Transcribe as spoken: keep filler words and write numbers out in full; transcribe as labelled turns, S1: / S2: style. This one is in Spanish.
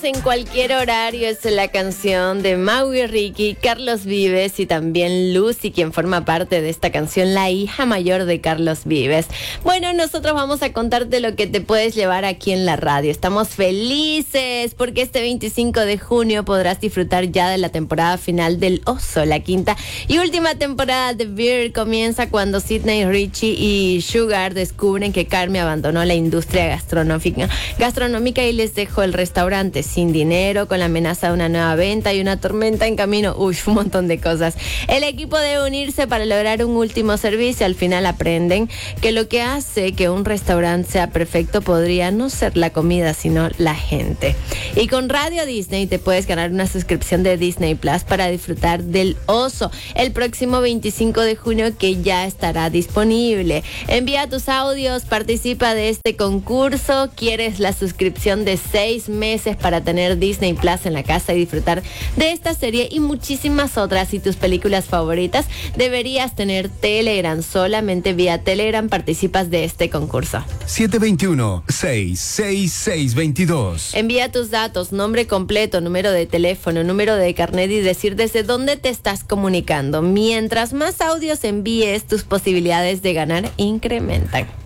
S1: En cualquier horario es la canción de Mau y Ricky, Carlos Vives y también Lucy, quien forma parte de esta canción, la hija mayor de Carlos Vives. Bueno, nosotros vamos a contarte lo que te puedes llevar aquí en la radio. Estamos felices porque este veinticinco de junio podrás disfrutar ya de la temporada final del Oso. La quinta y última temporada de Beer comienza cuando Sydney, Richie y Sugar descubren que Carmen abandonó la industria gastronómica, gastronómica y les dejó el restaurante sin dinero, con la amenaza de una nueva venta y una tormenta en camino. Uy, un montón de cosas. El equipo debe unirse para lograr un último servicio. Al final aprenden que lo que hace que un restaurante sea perfecto podría no ser la comida, sino la gente. Y con Radio Disney te puedes ganar una suscripción de Disney Plus para disfrutar del Oso el próximo veinticinco de junio, que ya estará disponible. Envía tus audios, participa de este concurso. ¿Quieres la suscripción de seis meses para tener Disney Plus en la casa y disfrutar de esta serie y muchísimas otras y tus películas favoritas? Deberías tener Telegram. Solamente vía Telegram participas de este concurso.
S2: siete dos uno, seis seis seis dos dos.
S1: Envía tus datos, nombre completo, número de teléfono, número de carnet y decir desde dónde te estás comunicando. Mientras más audios envíes, tus posibilidades de ganar incrementan.